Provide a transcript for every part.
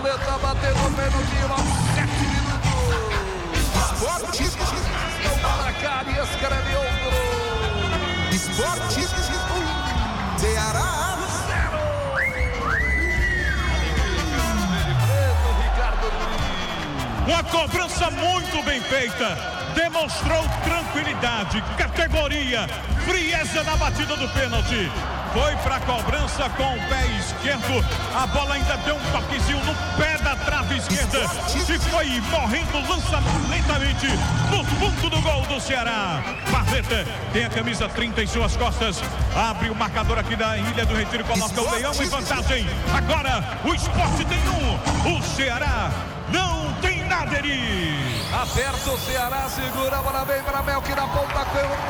Barleta bateu no pênalti aos 7 minutos. Esporte. Para cá e escreveu outro. Esporte. Ceará. Uma cobrança muito bem feita, demonstrou tranquilidade, categoria, frieza na batida do pênalti. Foi para a cobrança com o pé esquerdo, a bola ainda deu um toquezinho no pé da trave esquerda e foi morrendo lançamento lentamente no fundo do gol do Ceará. Barleta tem a camisa 30 em suas costas, abre o marcador aqui da Ilha do Retiro, coloca o Leão em vantagem. Agora o Sport tem um, o Ceará não tem nada, Aperta o Ceará, segura a bola, vem para Melk na ponta,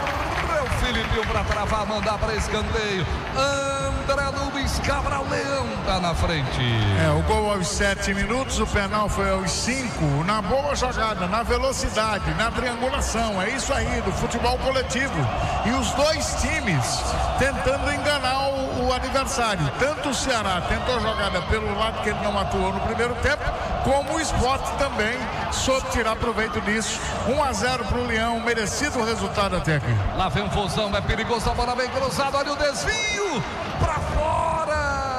o Filipinho para travar, mandar para escanteio. André Luiz Cabral, Leão tá na frente. O gol aos 7 minutos, o penal foi aos 5, na boa jogada, na velocidade, na triangulação, é isso aí, do futebol coletivo. E os dois times tentando enganar o adversário. Tanto o Ceará tentou a jogada pelo lado que ele não atuou no primeiro tempo, como o Sport também soube tirar proveito disso. 1-0 para o Leão, merecido o resultado até aqui. Lá vem um Vozão, é perigoso, a bola bem cruzada, olha o desvio para fora.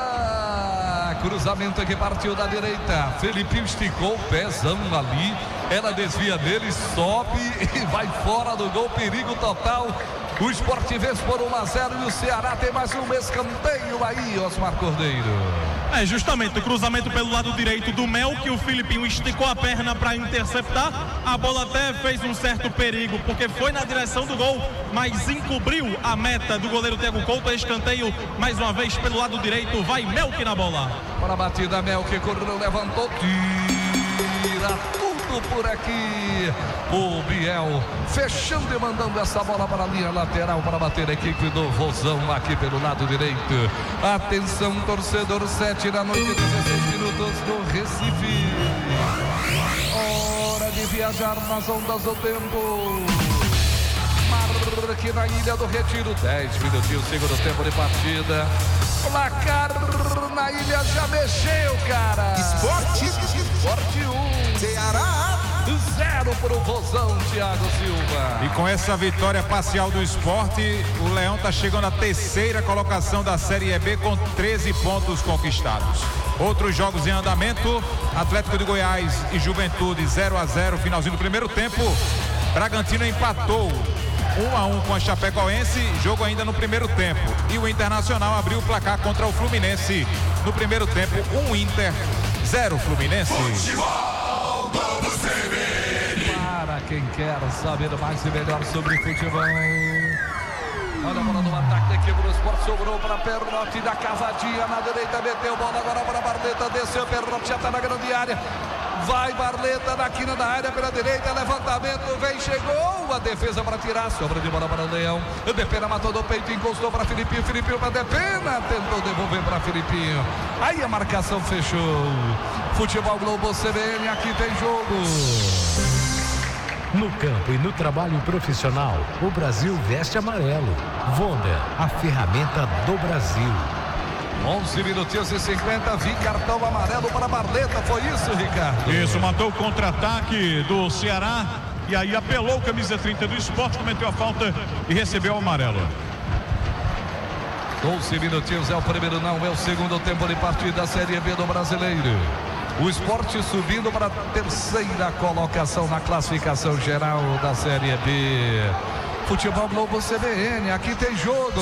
Cruzamento aqui, partiu da direita. Felipinho esticou o pezão ali, ela desvia dele, sobe e vai fora do gol, perigo total. O Sport vence por 1-0 e o Ceará tem mais um escanteio aí, Osmar Cordeiro. Justamente o cruzamento pelo lado direito do Melk, o Filipinho esticou a perna para interceptar, a bola até fez um certo perigo, porque foi na direção do gol, mas encobriu a meta do goleiro Thiago Couto. Escanteio mais uma vez pelo lado direito, vai Melk na bola. Para a batida, Melk correu, levantou, tira tudo por aqui. O Biel fechando e mandando essa bola para a linha lateral para bater a equipe do Vozão aqui pelo lado direito. Atenção, torcedor, 7 da noite, 16 minutos no Recife. Hora de viajar nas ondas do tempo. Aqui na Ilha do Retiro, 10 minutinhos, segundo tempo de partida. Placar na ilha já mexeu, cara. Esporte 1, Ceará 0 para o Vozão, Thiago Silva. E com essa vitória parcial do Sport, o Leão está chegando à terceira colocação da Série B com 13 pontos conquistados. Outros jogos em andamento: Atlético de Goiás e Juventude 0-0, finalzinho do primeiro tempo. Bragantino empatou 1-1 com a Chapecoense, jogo ainda no primeiro tempo. E o Internacional abriu o placar contra o Fluminense no primeiro tempo, 1 Inter, 0 Fluminense. Para quem quer saber mais e melhor sobre futebol. Olha a bola no ataque da equipe do Sport, sobrou para Perrotti, da cavadinha na direita, meteu bola agora para Barleta, desceu, Perrotti já está na grande área. Vai Barleta na quina da área pela direita, levantamento, vem, chegou a defesa para tirar, sobra de bola para o Leão. O Depena matou do peito, encostou para Filipinho, Filipinho para Depena, tentou devolver para Filipinho. Aí a marcação fechou. Futebol Globo CBN, aqui tem jogo. No campo e no trabalho profissional, o Brasil veste amarelo. Vonda, a ferramenta do Brasil. 11 minutinhos e 50, vi cartão amarelo para Barleta, foi isso, Ricardo? Isso, matou o contra-ataque do Ceará e aí apelou o camisa 30 do Sport, cometeu a falta e recebeu o amarelo. 12 minutinhos, é o primeiro não, é o segundo tempo de partida da Série B do Brasileiro. O Sport subindo para a terceira colocação na classificação geral da Série B. Futebol Globo CBN, aqui tem jogo.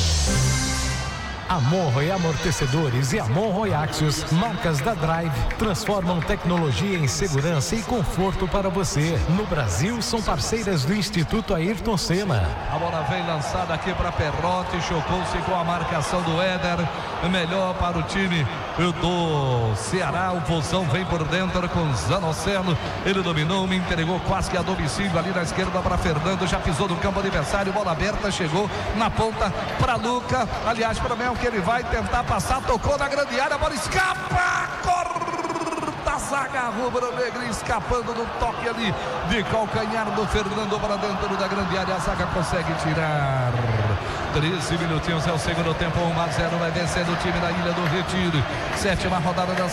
A Monroe Amortecedores e a Monroe Axios, marcas da Drive, transformam tecnologia em segurança e conforto para você. No Brasil, são parceiras do Instituto Ayrton Senna. A bola vem lançada aqui para Perrotti, chocou-se com a marcação do Éder. Melhor para o time do Ceará. O Vozão vem por dentro com Zanocelo. Ele dominou, me entregou quase que a domicílio ali na esquerda para Fernando. Já pisou no campo adversário, bola aberta, chegou na ponta para Luca. Aliás, para Mel, que ele vai tentar passar, tocou na grande área, a bola escapa, corta a zaga rubro-negra, escapando do toque ali de calcanhar do Fernando para dentro da grande área, a zaga consegue tirar. 13 minutinhos, é o segundo tempo, 1-0, vai vencendo o time da Ilha do Retiro. 7ª rodada da